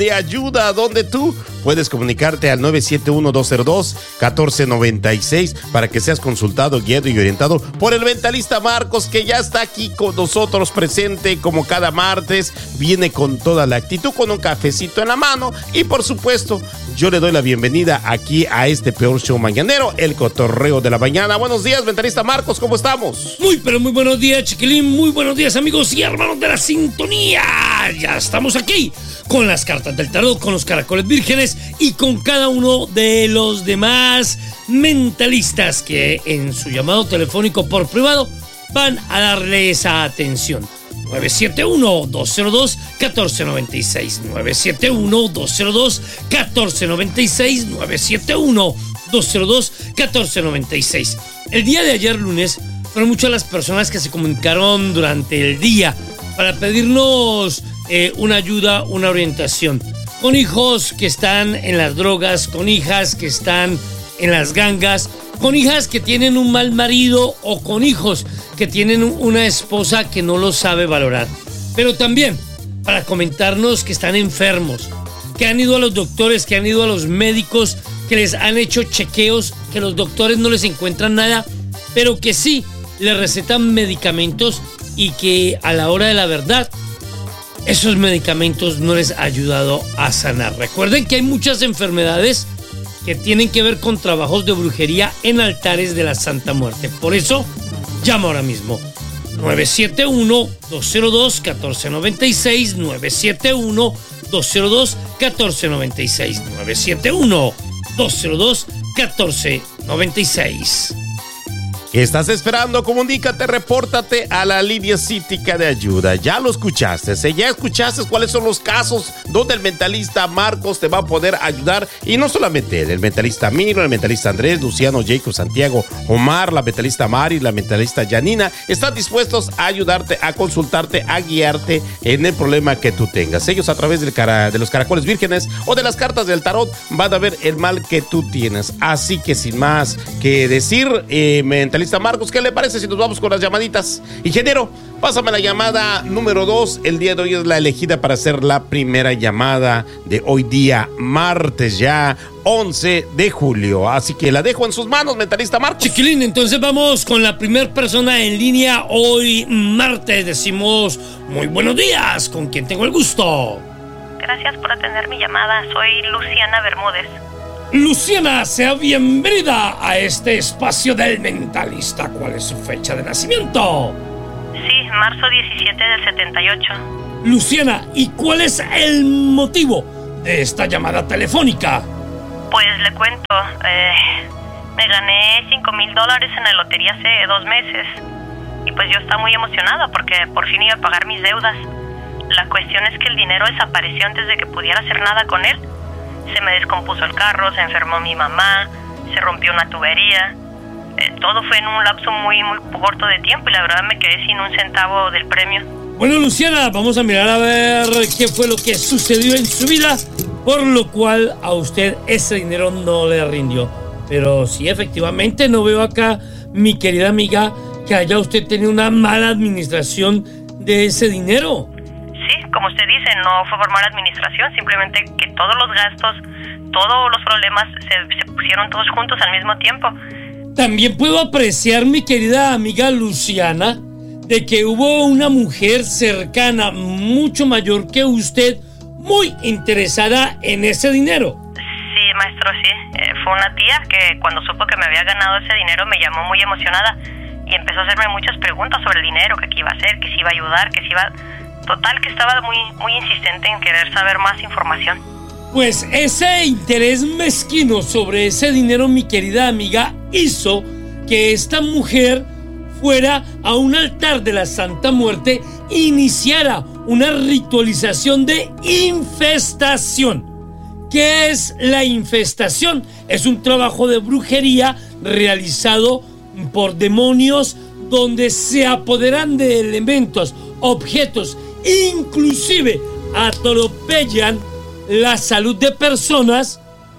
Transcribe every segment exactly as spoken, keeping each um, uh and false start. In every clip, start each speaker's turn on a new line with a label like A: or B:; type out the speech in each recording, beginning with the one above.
A: de ayuda, donde tú puedes comunicarte al nueve siete uno, dos cero dos, uno cuatro nueve seis para que seas consultado, guiado y orientado por el mentalista Marcos, que ya está aquí con nosotros presente como cada martes. Viene con toda la actitud, con un cafecito en la mano, y por supuesto yo le doy la bienvenida aquí a este peor show mañanero, el cotorreo de la mañana. Buenos días, mentalista Marcos, ¿cómo estamos?
B: Muy, pero muy buenos días, chiquilín. Muy buenos días, amigos y hermanos de la sintonía. Ya estamos aquí con las cartas del tarot, con los caracoles vírgenes y con cada uno de los demás mentalistas que en su llamado telefónico por privado van a darle esa atención. nueve siete uno, dos cero dos, uno cuatro nueve seis, nueve siete uno, dos cero dos, uno cuatro nueve seis, nueve siete uno, dos cero dos, uno cuatro nueve seis. El día de ayer lunes fueron muchas las personas que se comunicaron durante el día para pedirnos eh, una ayuda, una orientación. Con hijos que están en las drogas, con hijas que están en las gangas, con hijas que tienen un mal marido o con hijos que tienen una esposa que no los sabe valorar. Pero también para comentarnos que están enfermos, que han ido a los doctores, que han ido a los médicos, que les han hecho chequeos, que los doctores no les encuentran nada, pero que sí les recetan medicamentos y que a la hora de la verdad esos medicamentos no les ha ayudado a sanar. Recuerden que hay muchas enfermedades que tienen que ver con trabajos de brujería en altares de la Santa Muerte. Por eso, llama ahora mismo. nueve siete uno, dos cero dos, uno cuatro nueve seis, nueve siete uno, dos cero dos, uno cuatro nueve seis, nueve siete uno, dos cero dos, uno cuatro nueve seis.
A: ¿Qué estás esperando? Comunícate, repórtate a la línea cítica de ayuda. Ya lo escuchaste, ¿eh? Ya escuchaste cuáles son los casos donde el mentalista Marcos te va a poder ayudar. Y no solamente él, el mentalista Miro, el mentalista Andrés, Luciano, Jacob, Santiago, Omar, la mentalista Mari, la mentalista Janina, están dispuestos a ayudarte, a consultarte, a guiarte en el problema que tú tengas. Ellos, a través del cara, de los caracoles vírgenes o de las cartas del tarot, van a ver el mal que tú tienes. Así que sin más que decir, eh, mentalista Marcos, ¿qué le parece si nos vamos con las llamaditas? Ingeniero, pásame la llamada número dos. El día de hoy es la elegida para ser la primera llamada de hoy día, martes ya, once de julio. Así que la dejo en sus manos, mentalista Marcos.
B: Chiquilín, entonces vamos con la primera persona en línea hoy martes. Decimos muy buenos días, ¿con quién tengo el gusto?
C: Gracias por atender mi llamada, soy Luciana Bermúdez.
B: Luciana, sea bienvenida a este espacio del mentalista. ¿Cuál es su fecha de nacimiento?
C: Sí, marzo diecisiete del setenta y ocho.
B: Luciana, ¿y cuál es el motivo de esta llamada telefónica?
C: Pues le cuento, eh, me gané cinco mil dólares en la lotería hace dos meses. Y pues yo estaba muy emocionada porque por fin iba a pagar mis deudas. La cuestión es que el dinero desapareció antes de que pudiera hacer nada con él. Se me descompuso el carro, se enfermó mi mamá, se rompió una tubería. Eh, todo fue en un lapso muy, muy corto de tiempo y la verdad me quedé sin un centavo del premio.
B: Bueno, Luciana, vamos a mirar a ver qué fue lo que sucedió en su vida, por lo cual a usted ese dinero no le rindió. Pero sí, efectivamente, no veo acá, mi querida amiga, que haya usted tenido una mala administración de ese dinero.
C: Sí, como usted dice, no fue por mala administración, simplemente que todos los gastos, todos los problemas se, se pusieron todos juntos al mismo tiempo.
B: También puedo apreciar, mi querida amiga Luciana, de que hubo una mujer cercana, mucho mayor que usted, muy interesada en ese dinero.
C: Sí, maestro, sí. Eh, fue una tía que cuando supo que me había ganado ese dinero me llamó muy emocionada y empezó a hacerme muchas preguntas sobre el dinero, que qué iba a hacer, que si iba a ayudar, que si iba... Total, que estaba muy, muy insistente en querer saber más información.
B: Pues ese interés mezquino sobre ese dinero, mi querida amiga, hizo que esta mujer fuera a un altar de la Santa Muerte e iniciara una ritualización de infestación. ¿Qué es la infestación? Es un trabajo de brujería realizado por demonios donde se apoderan de elementos, objetos, inclusive atropellan la salud de personas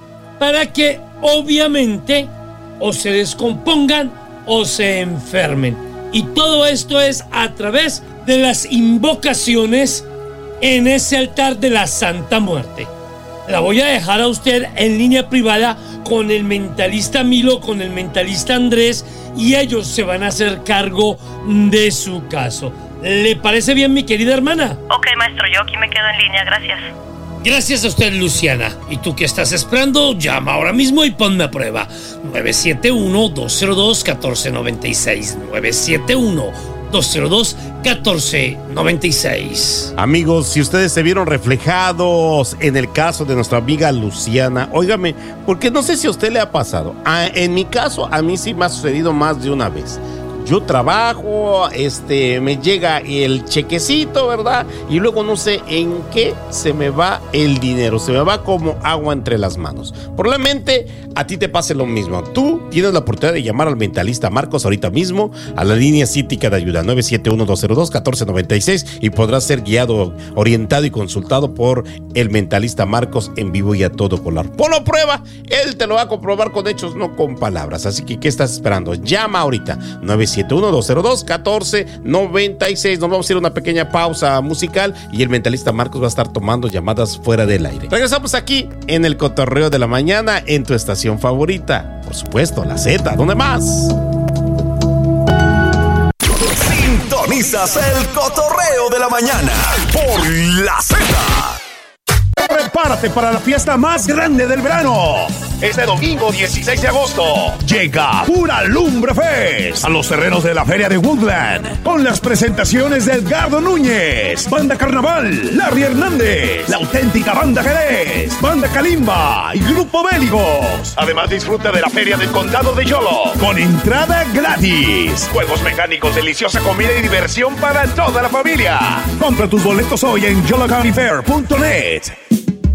B: para que obviamente o se descompongan o se enfermen. Y todo esto es a través de las invocaciones en ese altar de la Santa Muerte. La voy a dejar a usted en línea privada con el mentalista Milo, con el mentalista Andrés, y ellos se van a hacer cargo de su caso. ¿Le parece bien, mi querida hermana?
C: Ok, maestro, yo aquí me quedo en línea, gracias.
B: Gracias a usted, Luciana. ¿Y tú qué estás esperando? Llama ahora mismo y ponme a prueba. nueve siete uno, dos cero dos, uno cuatro nueve seis. nueve siete uno, dos cero dos, uno cuatro nueve seis.
A: Amigos, si ustedes se vieron reflejados en el caso de nuestra amiga Luciana, óigame, porque no sé si a usted le ha pasado. A, en mi caso, a mí sí me ha sucedido más de una vez. Yo trabajo, este, me llega el chequecito, ¿verdad? Y luego no sé en qué se me va el dinero, se me va como agua entre las manos. Probablemente a ti te pase lo mismo. Tú tienes la oportunidad de llamar al mentalista Marcos ahorita mismo a la línea cítica de ayuda nueve siete uno, dos cero dos, uno cuatro nueve seis y podrás ser guiado, orientado y consultado por el mentalista Marcos en vivo y a todo color. Ponlo a prueba, él te lo va a comprobar con hechos, no con palabras. Así que, ¿qué estás esperando? Llama ahorita, nueve siete uno, dos cero dos, uno cuatro nueve seis. Nos vamos a ir a una pequeña pausa musical y el mentalista Marcos va a estar tomando llamadas fuera del aire. Regresamos aquí en el Cotorreo de la Mañana, en tu estación favorita. Por supuesto, la Z, ¿dónde más?
D: Sintonizas el Cotorreo de la Mañana por la Z.
E: Prepárate para la fiesta más grande del verano. Este domingo dieciséis de agosto llega Pura Lumbre Fest a los terrenos de la Feria de Woodland con las presentaciones de Edgardo Núñez, Banda Carnaval, Larry Hernández, La Auténtica Banda Jerez, Banda Kalimba y Grupo Béligos. Además, disfruta de la Feria del Condado de Yolo con entrada gratis, juegos mecánicos, deliciosa comida y diversión para toda la familia. Compra tus boletos hoy en yolo county fair punto net.